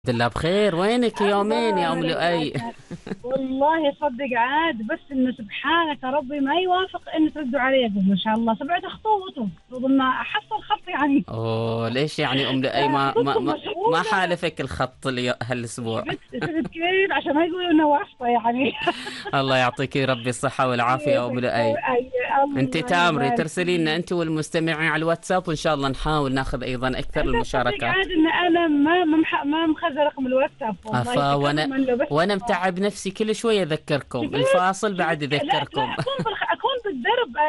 الحمد لله بخير. وينك يومين يا ام الله لؤي؟ يسعدك. والله صدق عاد بس انه سبحانك يا ربي ما يوافق ان تردوا علي. أقول ما شاء الله 7 خطوط المفروض ان احصل خط يعني. اوه ليش يعني ام لؤي خطوطكم ما مشغولة. حالفك الخط هالاسبوع؟ شفت كيف عشان ما يقولوا انه واسطة يعني. الله يعطيك ربي الصحة والعافية يا ام لؤي. انت الله تامري يبارك ترسلي لنا فيك. انت والمستمعين على الواتساب، وان شاء الله نحاول ناخذ ايضا اكثر انت تصدق المشاركات. عاد ان انا ما مخزن رقم الواتساب والله افا تكرما لو بس. وانا متعب نفسي كل شوية اذكركم، شفت الفاصل بعد لا يذكركم. اكون بالدرب.